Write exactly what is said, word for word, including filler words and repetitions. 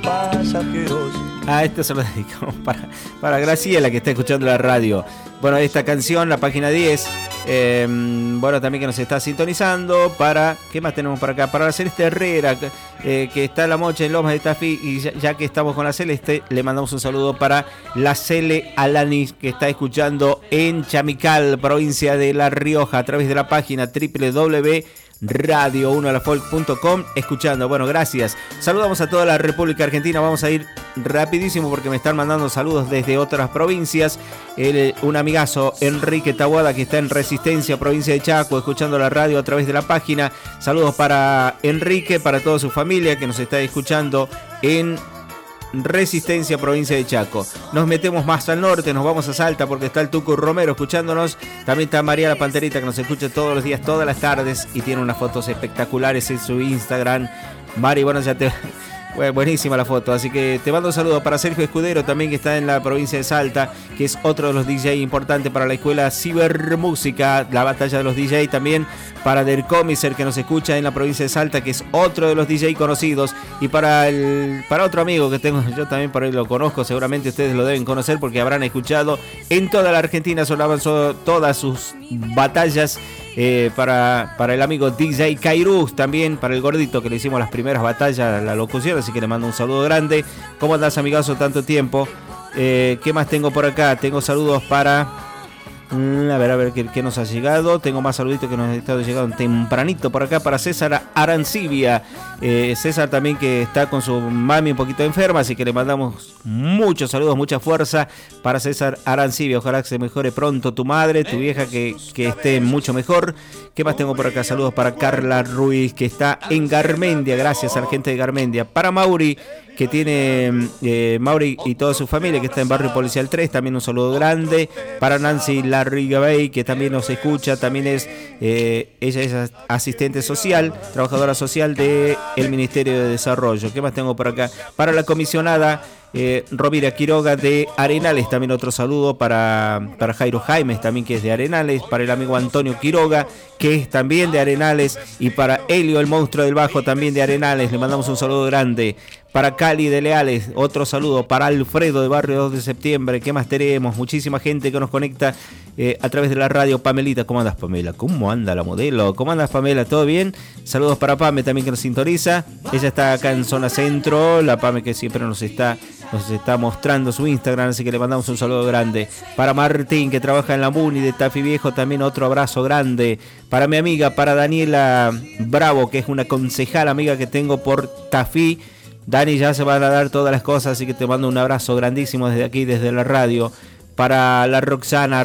pasajeros. Ah, esto se lo dedicamos para, para Graciela, que está escuchando la radio. Bueno, esta canción, la página diez. Eh, bueno, también que nos está sintonizando. Para, ¿qué más tenemos por acá? Para la Celeste Herrera, eh, que está en La Mocha, en Lomas de Tafí. Y ya, ya que estamos con la Celeste, le mandamos un saludo para la Cele Alanis, que está escuchando en Chamical, provincia de La Rioja, a través de la página doble u doble u doble u punto radio uno a la folk punto com, escuchando. Bueno, gracias. Saludamos a toda la República Argentina. Vamos a ir rapidísimo porque me están mandando saludos desde otras provincias. El, un amigazo, Enrique Tahuada, que está en Resistencia, provincia de Chaco, escuchando la radio a través de la página. Saludos para Enrique, para toda su familia que nos está escuchando en Resistencia, provincia de Chaco. Nos metemos más al norte, nos vamos a Salta porque está el Tucu Romero escuchándonos. También está María la Panterita, que nos escucha todos los días, todas las tardes, y tiene unas fotos espectaculares en su Instagram. Mari, bueno, ya te... buenísima la foto, así que te mando un saludo para Sergio Escudero, también que está en la provincia de Salta, que es otro de los D J importantes para la escuela Cibermúsica, la batalla de los D J. También para Der Comiser, que nos escucha en la provincia de Salta, que es otro de los D J conocidos. Y para el para otro amigo que tengo, yo también por ahí lo conozco, seguramente ustedes lo deben conocer porque habrán escuchado en toda la Argentina, sonaban todas sus batallas. Eh, para, para el amigo D J Kairuz, también para el gordito que le hicimos las primeras batallas, la locución, así que le mando un saludo grande. ¿Cómo andás, amigazo, tanto tiempo? Eh, ¿Qué más tengo por acá? Tengo saludos para... A ver, a ver, ¿qué, qué nos ha llegado? Tengo más saluditos que nos han estado llegando tempranito por acá para César Arancibia. Eh, César también, que está con su mami un poquito enferma, así que le mandamos muchos saludos, mucha fuerza para César Arancibia. Ojalá que se mejore pronto tu madre, tu vieja, que, que esté mucho mejor. ¿Qué más tengo por acá? Saludos para Carla Ruiz, que está en Garmendia. Gracias, a la gente de Garmendia. Para Mauri, que tiene eh, Mauri y toda su familia, que está en Barrio Policial tres, también un saludo grande. Para Nancy Larrigabey, que también nos escucha, también es eh, ella es asistente social, trabajadora social del Ministerio de Desarrollo. ¿Qué más tengo por acá? Para la comisionada eh, Rovira Quiroga de Arenales, también otro saludo para, para Jairo Jaimes, también, que es de Arenales. Para el amigo Antonio Quiroga, que es también de Arenales. Y para Helio, el monstruo del bajo, también de Arenales, le mandamos un saludo grande. Para Cali de Leales, otro saludo. Para Alfredo de Barrio dos de Septiembre. ¿Qué más tenemos? Muchísima gente que nos conecta eh, a través de la radio. Pamelita, ¿cómo andas, Pamela? ¿Cómo anda la modelo? ¿Cómo andas, Pamela? ¿Todo bien? Saludos para Pame también, que nos sintoniza. Ella está acá en zona centro. La Pame que siempre nos está, nos está mostrando su Instagram, así que le mandamos un saludo grande. Para Martín, que trabaja en la Muni de Tafí Viejo, también otro abrazo grande. Para mi amiga, para Daniela Bravo, que es una concejala amiga que tengo por Tafí. Dani, ya se van a dar todas las cosas, así que te mando un abrazo grandísimo desde aquí, desde la radio. Para la Roxana